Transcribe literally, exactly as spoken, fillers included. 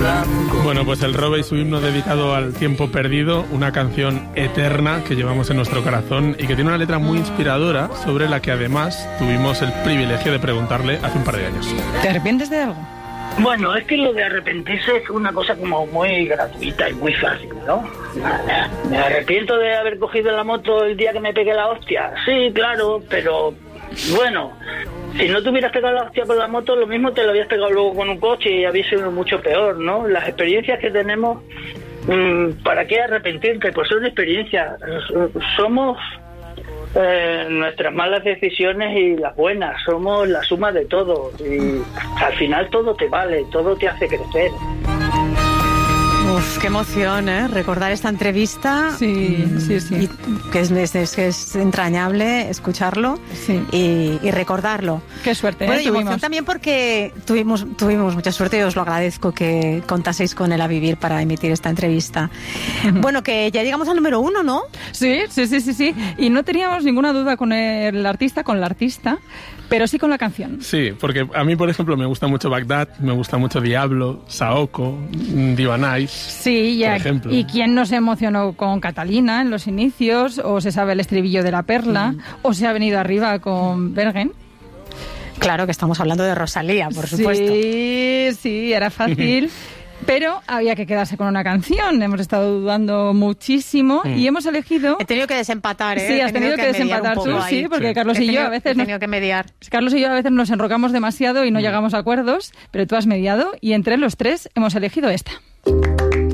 blanco. Bueno, pues el Robe y su himno dedicado al tiempo perdido, una canción eterna que llevamos en nuestro corazón y que tiene una letra muy inspiradora, sobre la que además tuvimos el privilegio de preguntarle hace un par de años. ¿Te arrepientes de algo? Bueno, es que lo de arrepentirse es una cosa como muy gratuita y muy fácil, ¿no? Me arrepiento de haber cogido la moto el día que me pegué la hostia. Sí, claro, pero bueno, si no te hubieras pegado la hostia con la moto, lo mismo te lo habías pegado luego con un coche y había sido mucho peor, ¿no? Las experiencias que tenemos, ¿para qué arrepentirte? Pues son experiencias. Somos eh, nuestras malas decisiones y las buenas, somos la suma de todo y al final todo te vale, todo te hace crecer. Uf, qué emoción, ¿eh? Recordar esta entrevista. Sí, sí, sí. Y que es, es, es entrañable escucharlo sí. y, y recordarlo. Qué suerte, bueno, ¿eh? Y emoción también porque tuvimos, tuvimos mucha suerte y os lo agradezco que contaseis con él a vivir para emitir esta entrevista. Uh-huh. Bueno, que ya llegamos al número uno, ¿no? Sí, sí, sí, sí, sí. Y no teníamos ninguna duda con el artista, con la artista, pero sí con la canción. Sí, porque a mí, por ejemplo, me gusta mucho Bagdad, me gusta mucho Diablo, Saoko, Divanais. Sí, y, a, y quién no se emocionó con Catalina en los inicios, o se sabe el estribillo de La Perla, mm. o se ha venido arriba con Bergen. Claro que estamos hablando de Rosalía, por supuesto. Sí, sí, era fácil. Pero había que quedarse con una canción. Hemos estado dudando muchísimo mm. y hemos elegido... He tenido que desempatar, ¿eh? Sí, has tenido, tenido que, que desempatar tú, sí, porque sí. Carlos he y tenido, yo a veces... He tenido nos, que mediar. Carlos y yo a veces nos enrocamos demasiado y no mm. llegamos a acuerdos, pero tú has mediado y entre los tres hemos elegido esta.